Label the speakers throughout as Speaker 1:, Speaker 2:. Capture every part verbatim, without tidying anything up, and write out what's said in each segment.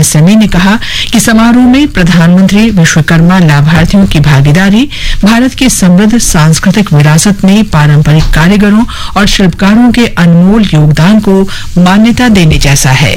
Speaker 1: सैनी ने कहा कि समारोह में प्रधानमंत्री विश्वकर्मा लाभार्थियों की भागीदारी भारत की समृद्ध सांस्कृतिक विरासत में पारंपरिक कारीगरों और शिल्पकारों के अनमोल योगदान को मान्यता देने जैसा है।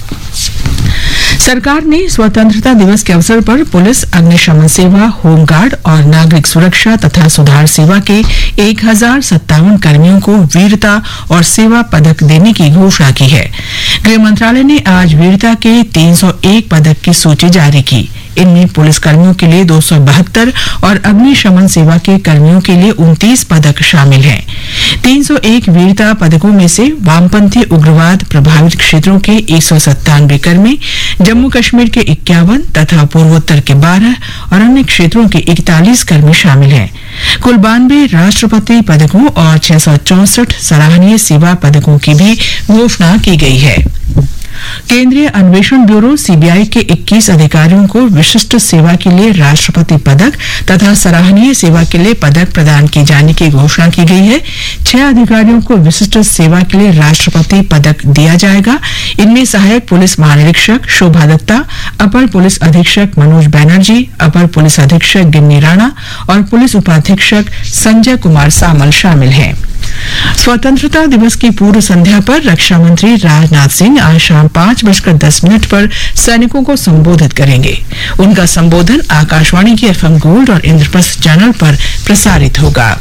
Speaker 1: सरकार ने स्वतंत्रता दिवस के अवसर पर पुलिस, अग्निशमन सेवा, होमगार्ड और नागरिक सुरक्षा तथा सुधार सेवा के एक हजार सत्तावन कर्मियों को वीरता और सेवा पदक देने की घोषणा की है। गृह मंत्रालय ने आज वीरता के तीन सौ एक पदक की सूची जारी की। इनमें पुलिस कर्मियों के लिए दो सौ बहत्तर और अग्निशमन सेवा के कर्मियों के लिए उनतीस पदक शामिल हैं। तीन सौ एक वीरता पदकों में से वामपंथी उग्रवाद प्रभावित क्षेत्रों के एक सौ सत्तानवे कर्मी, जम्मू कश्मीर के इक्यावन तथा पूर्वोत्तर के बारह और अन्य क्षेत्रों के इकतालीस कर्मी शामिल हैं। कुल बानवे राष्ट्रपति पदकों और छह सौ चौसठ सराहनीय सेवा पदकों की भी घोषणा की गई है। केंद्रीय अन्वेषण ब्यूरो सीबीआई के इक्कीस अधिकारियों को विशिष्ट सेवा के लिए राष्ट्रपति पदक तथा सराहनीय सेवा के लिए पदक प्रदान किए जाने की घोषणा की गई है। छह अधिकारियों को विशिष्ट सेवा के लिए राष्ट्रपति पदक दिया जाएगा। इनमें सहायक पुलिस महानिरीक्षक शोभा दत्ता, अपर पुलिस अधीक्षक मनोज बैनर्जी, अपर पुलिस अधीक्षक गिन्नी राणा और पुलिस उपाधीक्षक संजय कुमार सामल शामिल हैं। स्वतंत्रता दिवस की पूर्व संध्या पर रक्षा मंत्री राजनाथ सिंह आज शाम पांच बजकर दस मिनट पर सैनिकों को संबोधित करेंगे। उनका संबोधन आकाशवाणी के एफएम गोल्ड और इंद्रप्रस्थ चैनल पर प्रसारित होगा।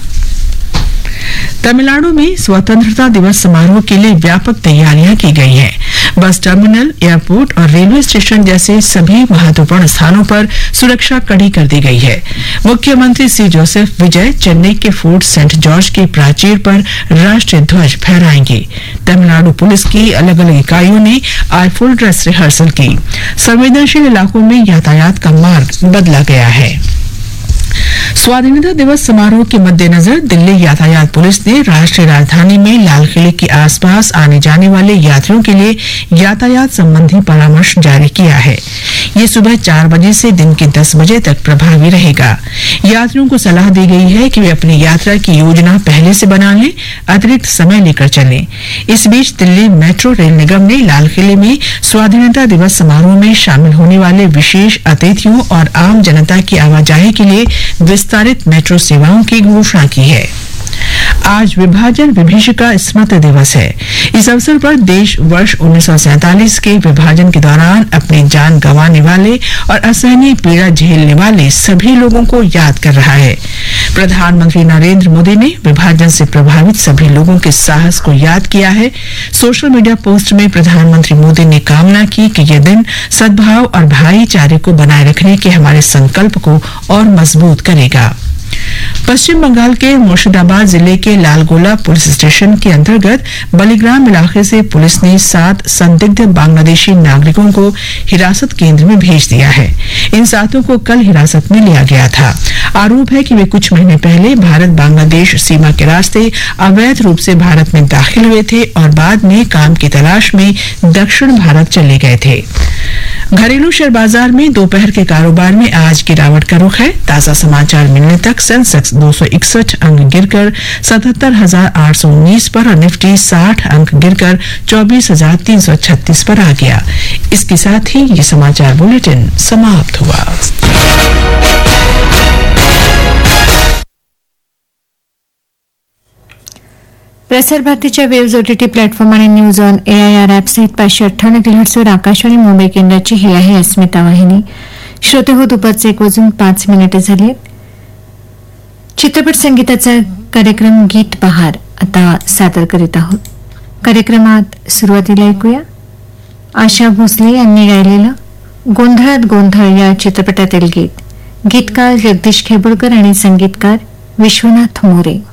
Speaker 1: तमिलनाडु में स्वतंत्रता दिवस समारोह के लिए व्यापक तैयारियां की गई हैं। बस टर्मिनल, एयरपोर्ट और रेलवे स्टेशन जैसे सभी महत्वपूर्ण स्थानों पर सुरक्षा कड़ी कर दी गई है। मुख्यमंत्री सी जोसेफ विजय चेन्नई के फोर्ट सेंट जॉर्ज के प्राचीर पर राष्ट्रीय ध्वज फहराएंगे। तमिलनाडु पुलिस की अलग अलग इकाइयों ने आज फुल ड्रेस रिहर्सल की। संवेदनशील इलाकों में यातायात का मार्ग बदला गया है। स्वाधीनता दिवस समारोह के मद्देनजर दिल्ली यातायात पुलिस ने राष्ट्रीय राजधानी में लाल किले के आसपास आने जाने वाले यात्रियों के लिए यातायात संबंधी परामर्श जारी किया है। ये सुबह चार बजे से दिन के दस बजे तक प्रभावी रहेगा। यात्रियों को सलाह दी गई है कि वे अपनी यात्रा की योजना पहले से बना लें, अतिरिक्त समय लेकर चलें। इस बीच दिल्ली मेट्रो रेल निगम ने लाल किले में स्वाधीनता दिवस समारोह में शामिल होने वाले विशेष अतिथियों और आम जनता की आवाजाही के लिए विस्तारित मेट्रो सेवाओं की घोषणा की है। आज विभाजन विभीषिका स्मृति दिवस है। इस अवसर पर देश वर्ष उन्नीस सौ सैंतालीस के विभाजन के दौरान अपनी जान गंवाने वाले और असहनीय पीड़ा झेलने वाले सभी लोगों को याद कर रहा है। प्रधानमंत्री नरेंद्र मोदी ने विभाजन से प्रभावित सभी लोगों के साहस को याद किया है। सोशल मीडिया पोस्ट में प्रधानमंत्री मोदी ने कामना की कि यह दिन सद्भाव और भाईचारे को बनाए रखने के हमारे संकल्प को और मजबूत करेगा। पश्चिम बंगाल के मुर्शिदाबाद जिले के लालगोला पुलिस स्टेशन के अंतर्गत बलिग्राम इलाके से पुलिस ने सात संदिग्ध बांग्लादेशी नागरिकों को हिरासत केंद्र में भेज दिया है। इन सातों को कल हिरासत में लिया गया था। आरोप है कि वे कुछ महीने पहले भारत बांग्लादेश सीमा के रास्ते अवैध रूप से भारत में दाखिल हुए थे और बाद में काम की तलाश में दक्षिण भारत चले गए थे। घरेलू शेयर बाजार में दोपहर के कारोबार में आज गिरावट का रुख है। ताजा समाचार मिलने तक सेंसेक्स दो सौ इकसठ अंक गिरकर सतहत्तर हजार आठ सौ उन्नीस पर और निफ्टी साठ अंक गिरकर चौबीस हजार तीन सौ छत्तीस पर आ गया। इसके साथ ही ये समाचार बुलेटिन समाप्त हुआ।
Speaker 2: प्रसार भारतीच्या वेव्ज ओटीटी प्लॅटफॉर्म आणि न्यूज ऑन एआयआर ॲप सहित पाचशे अठ्ठावन्न किलोहर्ट्झवर आकाशवाणी मुंबई केंद्राची ही आहे अस्मिता वाहिनी. श्रोते हो, दुपारचे एक वाजून पाच मिनिटे झाली. चित्रपट संगीताचा कार्यक्रम गीत बहार आता सादर करीत आहोत. कार्यक्रमात सुरुवातीला ऐकूया आशा भोसले यांनी गायलेलं गोंधळात गोंधळ या चित्रपटातील गीत. गीतकार जगदीश खेबुळकर आणि संगीतकार विश्वनाथ मोरे.